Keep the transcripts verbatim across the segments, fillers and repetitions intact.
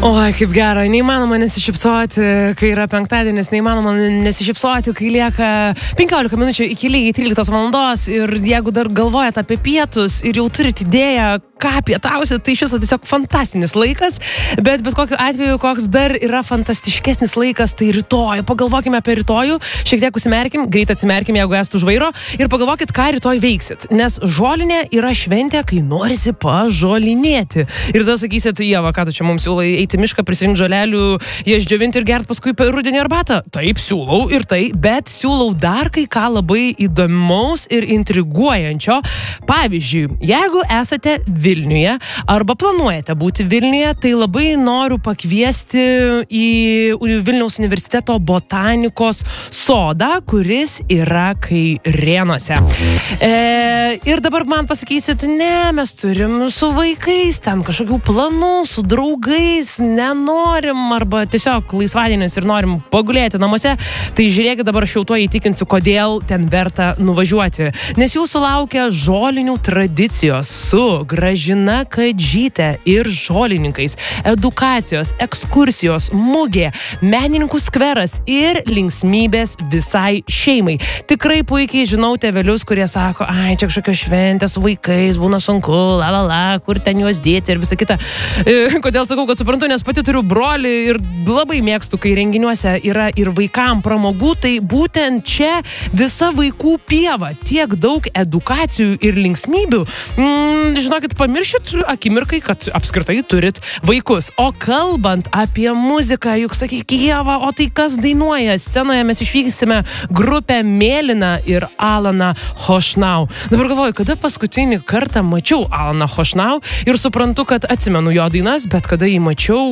Oi, kaip gera, neįmanoma nesišypsoti, kai yra penktadienis, neįmanoma nesišypsoti, kai lieka penkiolika minučių iki lygiai tryliktos valandos ir jeigu dar galvojate apie pietus ir jau turite idėją, ką pietausit, tai šis tiesiog fantastinis laikas, bet bet kokiu atveju, koks dar yra fantastiškesnis laikas, tai rytoj. Pagalvokime apie rytojų, šiek tiek užsimerkim, greit atsimerkim, jeigu esate už vairo ir pagalvokit, ką rytoj veiksit, nes žolinė yra šventė, kai norisi pažolinėti. Ir tada sakysit, Ieva, ką tu čia mums siūlai eiti mišką, prisirinkti žolelių, jas džiovinti ir gert paskui rudenį arbatą? Taip, siūlau ir tai, bet siūlau dar kai ką labai įdomaus ir intriguojančio. Pavyzdžiui, jeigu esate Vilniuje arba planuojate būti Vilniuje, tai labai noriu pakviesti į Vilniaus universiteto botanikos sodą, kuris yra Kairėnuose. E, ir dabar man pasakysit, ne, mes turim su vaikais ten kažkokių planų, su draugais, nenorim arba tiesiog laisvadienis ir norim pagulėti namuose, tai žiūrėkit, dabar aš jau tuo įtikinsiu, kodėl ten verta nuvažiuoti. Nes jūsų laukia žolinių tradicijos su Gražina Kadžytė ir žolininkais, edukacijos, ekskursijos, mugė, menininkų skveras ir linksmybės visai šeimai. Tikrai puikiai žinau tėvelius, kurie sako, ai, čia kažkokios šventės su vaikais, būna sunku, la la la, kur ten juos dėti ir visa kita. E, kodėl sakau, kad suprantu, nes pati turiu brolį ir labai mėgstu, kai renginiuose yra ir vaikam pramogų, tai būtent čia visa vaikų pieva, tiek daug edukacijų ir linksmybių. Mm, žinokit, pamiršit akimirkai, kad apskritai turit vaikus. O kalbant apie muziką, juk sakyk, Ieva, o tai kas dainuoja? Scenoje mes išvyksime grupę Mėlyna ir Alaną Chošnau. Dabar galvoju, kada paskutinį kartą mačiau Alaną Chošnau ir suprantu, kad atsimenu jo dainas, bet kada jį mačiau,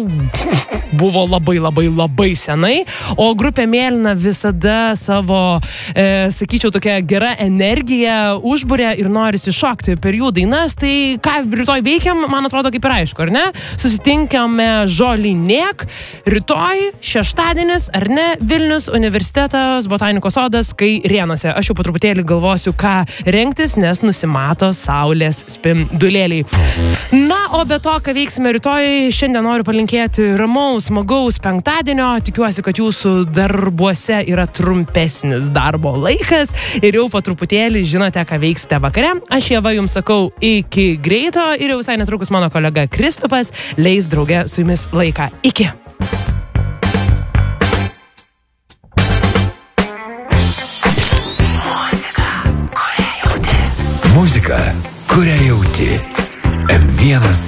buvo labai labai labai senai, o grupė Mėlyna visada savo, e, sakyčiau, tokia gera energija užburia ir norisi šokti per jų dainas, tai ką rytoj veikiam, man atrodo, kaip ir aišku, ar ne? Susitinkame žolinėk, rytoj, šeštadienis, ar ne, Vilnius universitetas, botanikos sodas, Kairėnuose. Aš jau po truputėlį galvosiu, ką rengtis, nes nusimato saulės spindulėliai. Na, o be to, ką veiksime rytoj, šiandien noriu palinkėti ramaus, smagaus penktadienio. Tikiuosi, kad jūsų darbuose yra trumpesnis darbo laikas ir jau po truputėlį žinote, ką veiksite vakare. Aš Ieva jums sakau iki greito ir jau visai netrukus mano kolega Kristupas leis drauge su jumis laiką. Iki! Muzika, kurią jauti. M vienas